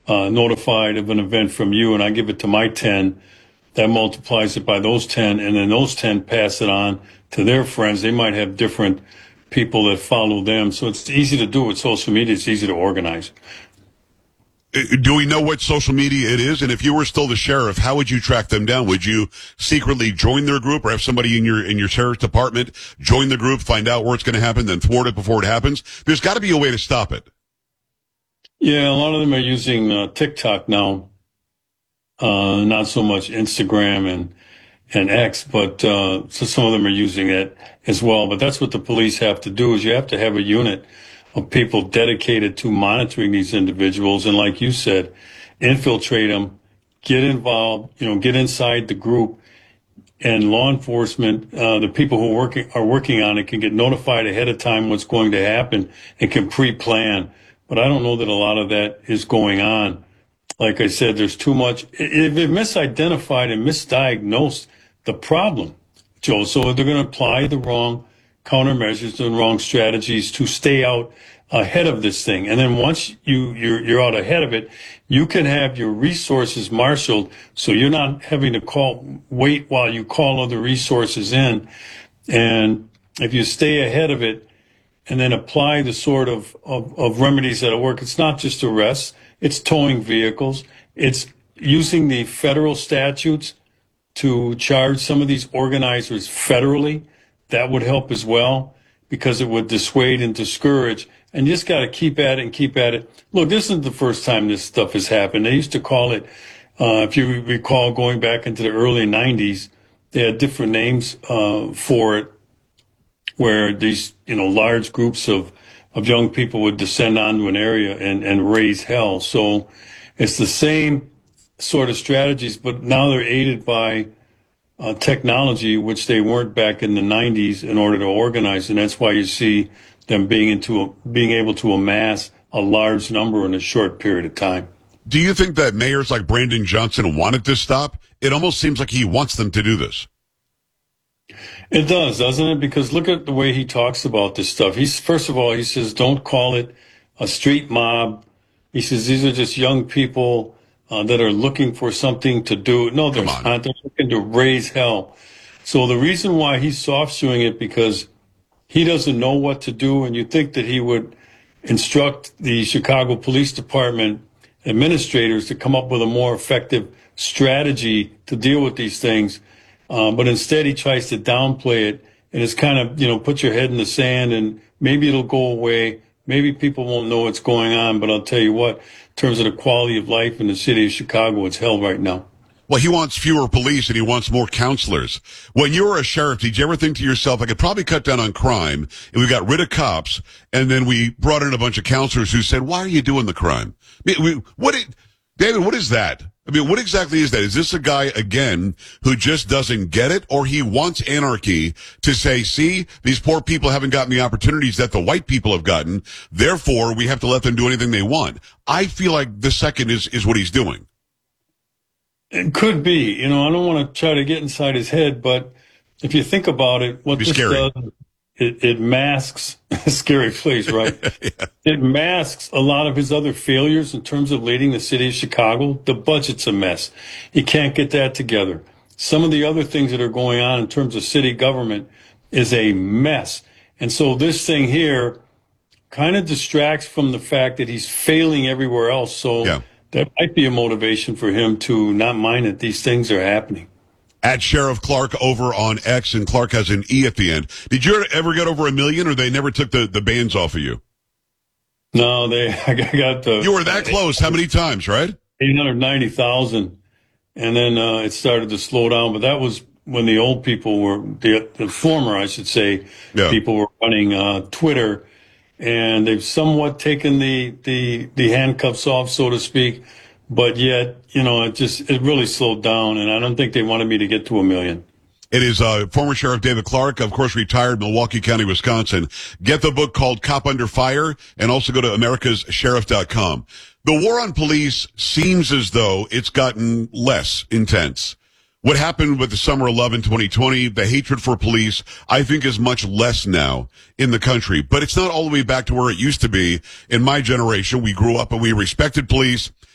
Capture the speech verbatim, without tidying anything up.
uh, notified of an event from you and I give it to my ten, that multiplies it by those ten, and then those ten pass it on to their friends. They might have different people that follow them. So it's easy to do with social media. It's easy to organize. Do we know what social media it is? And if you were still the sheriff, how would you track them down? Would you secretly join their group or have somebody in your in your sheriff's department join the group, find out where it's going to happen, then thwart it before it happens? There's got to be a way to stop it. Yeah, a lot of them are using uh, TikTok now, uh, not so much Instagram and and X, but uh, so some of them are using it as well. But that's what the police have to do, is you have to have a unit of people dedicated to monitoring these individuals. And like you said, infiltrate them, get involved, you know, get inside the group, and law enforcement, uh, the people who are working, are working on it can get notified ahead of time what's going to happen and can pre-plan. But I don't know that a lot of that is going on. Like I said, there's too much. If they've misidentified and misdiagnosed the problem, Joe, so they're going to apply the wrong countermeasures and wrong strategies to stay out ahead of this thing. And then once you, you're, you're out ahead of it, you can have your resources marshaled so you're not having to call, wait while you call other resources in. And if you stay ahead of it and then apply the sort of, of, of remedies that'll work, it's not just arrests, it's towing vehicles, it's using the federal statutes to charge some of these organizers federally. That would help as well, because it would dissuade and discourage. And you just got to keep at it and keep at it. Look, this isn't the first time this stuff has happened. They used to call it, uh, if you recall, going back into the early nineties, they had different names uh, for it, where these, you know, large groups of, of young people would descend onto an area and, and raise hell. So it's the same sort of strategies, but now they're aided by Uh, technology, which they weren't back in the nineties, in order to organize. And that's why you see them being into a, being able to amass a large number in a short period of time. Do you think that mayors like Brandon Johnson wanted to stop? It almost seems like he wants them to do this. It does, doesn't it? Because look at the way he talks about this stuff. He's, first of all, he says, don't call it a street mob. He says, these are just young people Uh, that are looking for something to do. No, they're not. They're looking to raise hell. So the reason why he's soft suing it, because he doesn't know what to do, and you think that he would instruct the Chicago Police Department administrators to come up with a more effective strategy to deal with these things. Um, but instead he tries to downplay it, and it's kind of, you know, put your head in the sand and maybe it'll go away. Maybe people won't know what's going on, but I'll tell you what, in terms of the quality of life in the city of Chicago, it's hell right now. Well, he wants fewer police and he wants more counselors. When you were a sheriff, did you ever think to yourself, I could probably cut down on crime and we got rid of cops and then we brought in a bunch of counselors who said, why are you doing the crime? I mean, we, what, it, David, what is that? I mean, what exactly is that? Is this a guy, again, who just doesn't get it, or he wants anarchy to say, see, these poor people haven't gotten the opportunities that the white people have gotten, therefore we have to let them do anything they want? I feel like the second is, is what he's doing. It could be. You know, I don't want to try to get inside his head, but if you think about it, what this scary. does, it, it masks a scary place, right? Yeah. It masks a lot of his other failures in terms of leading the city of Chicago. The budget's a mess. He can't get that together. Some of the other things that are going on in terms of city government is a mess. And so this thing here kind of distracts from the fact that he's failing everywhere else. So yeah. That might be a motivation for him to not mind that these things are happening. At Sheriff Clark over on X, and Clark has an E at the end. Did you ever get over a million, or they never took the, the bands off of you? No, they, I got the. You were that close. How many times, right? eight hundred ninety thousand. And then, uh, it started to slow down, but that was when the old people were, the, the former, I should say, yeah. people were running, uh, Twitter, and they've somewhat taken the, the, the handcuffs off, so to speak. But yet, you know, it just, it really slowed down, and I don't think they wanted me to get to a million. It is uh, former Sheriff David Clark, of course, retired, Milwaukee County, Wisconsin. Get the book called Cop Under Fire, and also go to americas sheriff dot com. The war on police seems as though it's gotten less intense. What happened with the summer eleventh, twenty twenty, the hatred for police, I think is much less now in the country. But it's not all the way back to where it used to be. In my generation, we grew up and we respected police.